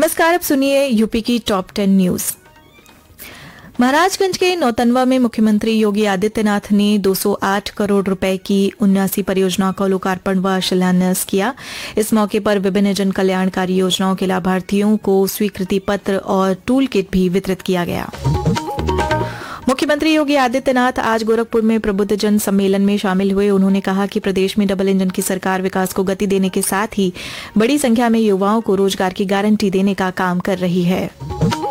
नमस्कार, अब सुनिए यूपी की टॉप 10 न्यूज। महाराजगंज के नौतनवा में मुख्यमंत्री योगी आदित्यनाथ ने 208 करोड़ रुपए की 79 परियोजनाओं का लोकार्पण व शिलान्यास किया। इस मौके पर विभिन्न जन कल्याणकारी योजनाओं के लाभार्थियों को स्वीकृति पत्र और टूल किट भी वितरित किया गया। मुख्यमंत्री योगी आदित्यनाथ आज गोरखपुर में प्रबुद्ध जन सम्मेलन में शामिल हुए। उन्होंने कहा कि प्रदेश में डबल इंजन की सरकार विकास को गति देने के साथ ही बड़ी संख्या में युवाओं को रोजगार की गारंटी देने का काम कर रही है।